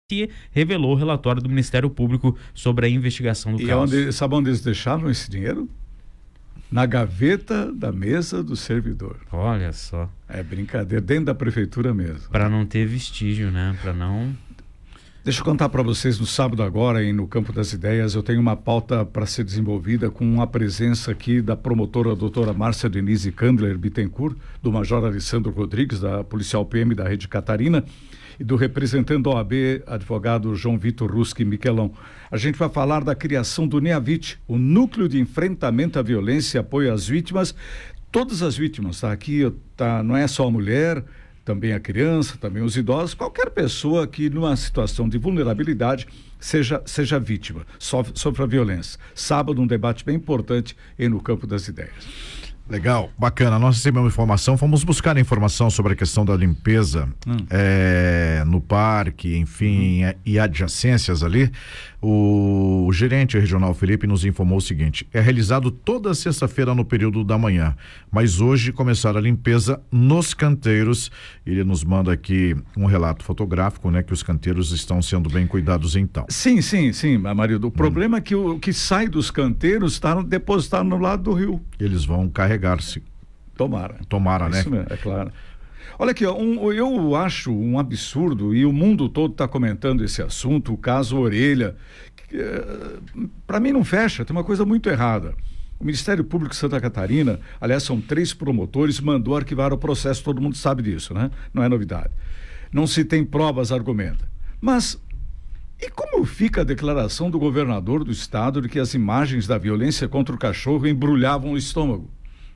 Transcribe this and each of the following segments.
revelou o relatório do Ministério Público sobre a investigação do caso. Sabe onde eles deixavam esse dinheiro? Na gaveta da mesa do servidor. Olha só. É brincadeira, dentro da prefeitura mesmo. Para não ter vestígio, né? Para não... Deixa eu contar para vocês, no sábado agora, no Campo das Ideias, eu tenho uma pauta para ser desenvolvida com a presença aqui da promotora doutora Márcia Denise Candler Bittencourt, do Major Alessandro Rodrigues, da Policial PM da Rede Catarina, e do representante da OAB, advogado João Vitor Ruski Miquelão. A gente vai falar da criação do NEAVIT, o Núcleo de Enfrentamento à Violência e Apoio às Vítimas. Todas as vítimas, tá? Aqui não é só a mulher, também a criança, também os idosos, qualquer pessoa que numa situação de vulnerabilidade seja vítima, sofra violência. Sábado, um debate bem importante no Campo das Ideias. Legal, bacana. Nós recebemos informação, fomos buscar informação sobre a questão da limpeza no parque, enfim, e adjacências ali. O gerente regional Felipe nos informou o seguinte: é realizado toda sexta-feira no período da manhã, mas hoje começaram a limpeza nos canteiros. Ele nos manda aqui um relato fotográfico, né, que os canteiros estão sendo bem cuidados então. Sim, marido. O problema é que o que sai dos canteiros está depositado no lado do rio. Eles vão carregar-se. Tomara, né? Isso mesmo, é claro. Olha aqui, eu acho um absurdo, e o mundo todo está comentando esse assunto, o caso Orelha. Para mim não fecha, tem uma coisa muito errada. O Ministério Público de Santa Catarina, aliás, são 3 promotores, mandou arquivar o processo, todo mundo sabe disso, né? Não é novidade. Não se tem provas, argumenta. Mas, e como fica a declaração do governador do estado de que as imagens da violência contra o cachorro embrulhavam o estômago?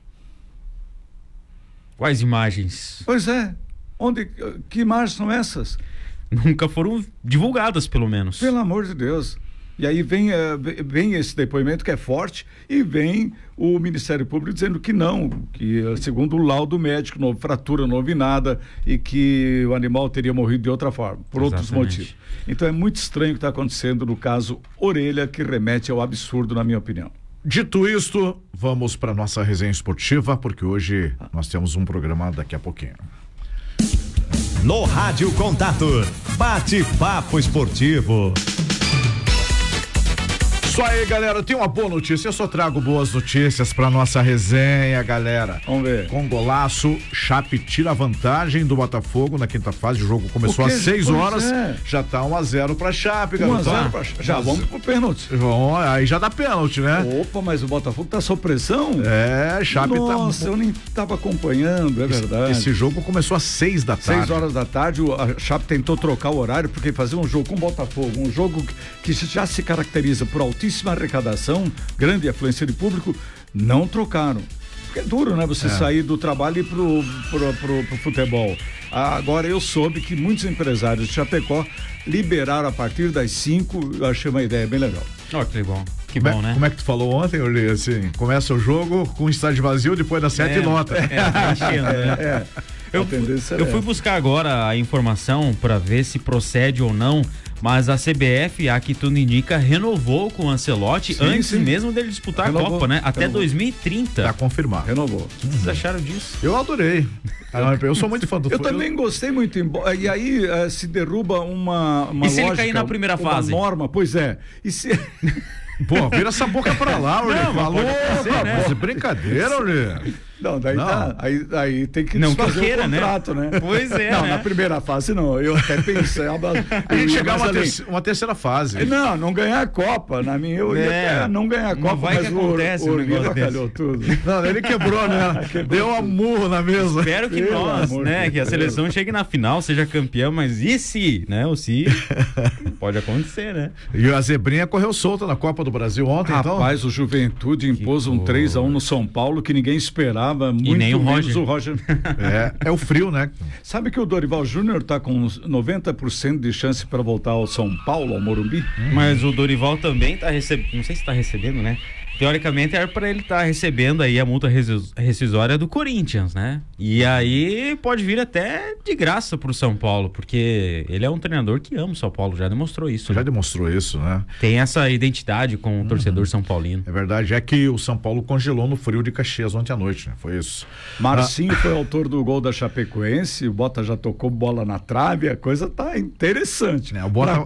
Quais imagens? Pois é. Que imagens são essas? Nunca foram divulgadas, pelo menos. Pelo amor de Deus. E aí vem esse depoimento que é forte, e vem o Ministério Público dizendo que não, que segundo o laudo médico não houve fratura, não houve nada, e que o animal teria morrido de outra forma, por outros motivos. Então é muito estranho o que está acontecendo no caso Orelha, que remete ao absurdo, na minha opinião. Dito isto, vamos para nossa resenha esportiva, porque hoje nós temos um programa daqui a pouquinho. No Rádio Contato, bate-papo esportivo. Isso aí, galera, tem uma boa notícia, eu só trago boas notícias pra nossa resenha, galera. Vamos ver. Com golaço, Chape tira a vantagem do Botafogo na quinta fase, o jogo começou às 6 horas, já tá 1-0 pra Chape, galera. 1-0 pra Chape. Já vamos pro pênalti. Aí já dá pênalti, né? Opa, mas o Botafogo tá sob pressão? Chape Nossa, eu nem tava acompanhando, é verdade. Esse jogo começou às 6 da tarde. 6 horas da tarde, a Chape tentou trocar o horário, porque fazer um jogo com o Botafogo, um jogo que já se caracteriza por altíssima arrecadação, grande afluência de público, não trocaram. Porque é duro, né? Você sair do trabalho e ir pro futebol. Agora eu soube que muitos empresários de Chapecó liberaram a partir das 5, eu achei uma ideia bem legal. Que bom. Que bom, né? Como é que tu falou ontem, eu li assim, começa o jogo com o estádio vazio, depois das 7 lota. Eu fui buscar agora a informação para ver se procede ou não, mas a CBF, aqui tudo indica, renovou com o Ancelotti antes mesmo dele disputar a Copa, né? Até 2030. Tá confirmado. Renovou. O que vocês acharam disso? Eu adorei. Eu sou muito fã do futebol. Eu também gostei muito. E aí se derruba uma e se lógica, ele cair na primeira fase? Uma norma, pois é. E se... Pô, vira essa boca pra lá, Olê. Falou, né? Brincadeira, Olê. Não, aí tem que desfazer o contrato, né? Pois é, não, né? na primeira fase não, eu até pensei a gente chegar uma terceira fase. Não ganhar a Copa, na minha eu ia não ganhar a Copa, mas o Nilo calhou tudo. Não, ele quebrou, né? Deu um murro na mesa. Espero que que a seleção chegue na final, seja campeão, mas e se, né? O se pode acontecer, né? E a Zebrinha correu solta na Copa do Brasil ontem, Rapaz, o Juventude impôs um 3-1 no São Paulo que ninguém esperava. Muito e nem o Roger. É o frio, né? Sabe que o Dorival Júnior tá com uns 90% de chance para voltar ao São Paulo, ao Morumbi? Mas o Dorival também tá recebendo, não sei se tá recebendo, né? Teoricamente era para ele estar recebendo aí a multa rescisória do Corinthians, né? E aí pode vir até de graça pro São Paulo, porque ele é um treinador que ama o São Paulo, já demonstrou isso. Já demonstrou isso, né? Tem essa identidade com o torcedor são paulino. É verdade, é que o São Paulo congelou no frio de Caxias ontem à noite, né? Foi isso. Marcinho foi autor do gol da Chapecoense, o Bota já tocou bola na trave, a coisa tá interessante, né? O Bota